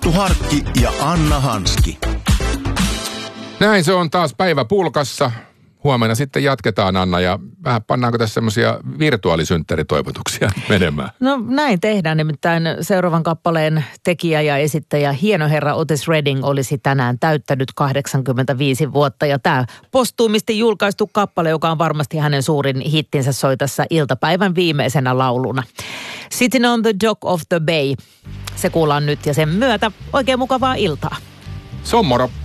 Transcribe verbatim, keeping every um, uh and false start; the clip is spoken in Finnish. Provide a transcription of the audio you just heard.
Arttu Harkki ja Anna Hanski. Näin se on taas päivä pulkassa. Huomenna sitten jatketaan, Anna, ja vähän pannaanko tässä semmoisia virtuaalisynttäritoivotuksia menemään? No näin tehdään, nimittäin seuraavan kappaleen tekijä ja esittäjä hieno herra Otis Redding olisi tänään täyttänyt kahdeksankymmentäviisi vuotta. Ja tämä postuumisti julkaistu kappale, joka on varmasti hänen suurin hittinsä, soi tässä iltapäivän viimeisenä lauluna. Sitting on the Dock of the Bay. Se kuullaan nyt ja sen myötä oikein mukavaa iltaa. Se on moro.